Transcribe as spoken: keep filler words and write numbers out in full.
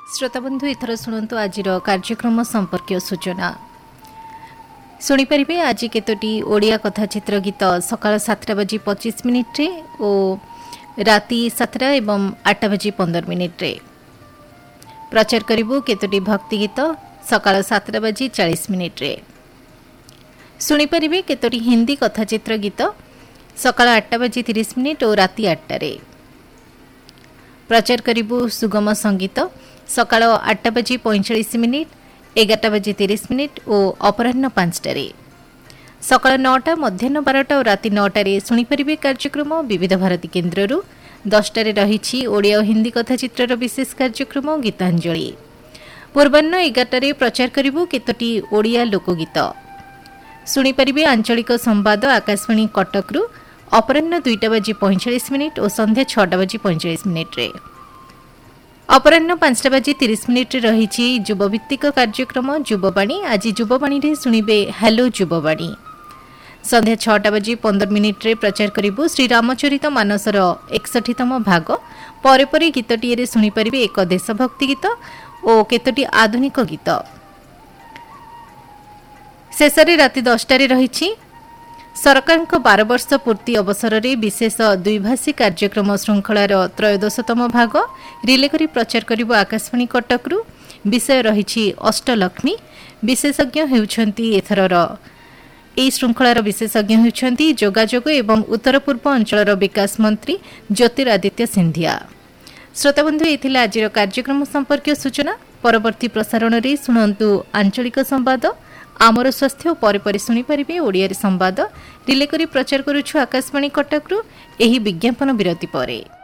श्रोताबंधु एथर शुणु आज कार्यक्रम संपर्क सूचना शुणिपारे आज केतोटी ओडिया कथाचित्र गीत सकाळ सातटा बजी पच्चीस मिनिट्रे और राति सातटा एवं आठटा बजी पंदर मिनिट्रे प्रचार करिबु केतोटी भक्ति गीत सकाळ सातटा बजी चालीस मिनिट्रे शुणिपारे केतोटी हिंदी कथाचित्र गीत सकाळ आठटा बजी तीस मिनिट और राति आठटारे प्रचार करिबु सुगम संगीत सकाळ आठटा बजी पैंचाश मिनिट एगारटा बजी तीस मिनिट और अपराह्न पांचटारे सकाळ नौटा मध्याह्न बारटा और राति नौटारे शुणिपारे कार्यक्रम विविध भारती केन्द्ररू दसटारे रही ओडिया और हिंदी कथाचित्र विशेष कार्यक्रम गीतांजलि पूर्वाह्न एगारटारे प्रचार करिबु केतोटी ओडिया लोकगीत शुणिपारे आंचलिक संवाद आकाशवाणी कटकरू अपराह्न दुईटा बजी पैंचाश मिनिट और संध्या छटा बजी पैंचाश मिनिट्रे अपराह्न पांचटा बजी तीस मिनिट रही युवभित्तिक कार्यक्रम युववाणी आज युववाणी शुणिबे हेलो युववाणी संध्या छटा बजी पंदर मिनिट्रे प्रचार करिबु श्री रामचरित मानसर एकसठीतम भाग परे परे गीतटीए शुणिपारे एक देशभक्ति गीत और केतोटी आधुनिक गीत शेषे राति दसटारे रही सरकार बार वर्ष पूर्ति अवसर में विशेष द्विभाषी कार्यक्रम श्रृंखलार त्रयोदशतम भाग रिले करी प्रचार करिबो आकाशवाणी कटकरू विषय रही अष्टलक्ष्मी विशेषज्ञ हेउछंती एथरर एई श्रृंखलार विशेषज्ञ हेउछंती जोगाजोग एवं उत्तर पूर्व अंचलर विकास मंत्री ज्योतिरादित्य सिंधिया। श्रोताबंधु एथिला आजिर कार्यक्रम संपर्क सूचना परवर्ती प्रसारण रे सुनंतु आंचलिक संवाद आमर स्वास्थ्य परे परे शुणिपारे ओडिया संवाद रिले करी प्रचार करुछु आकाशवाणी कटकरू एही विज्ञापन विरति परे।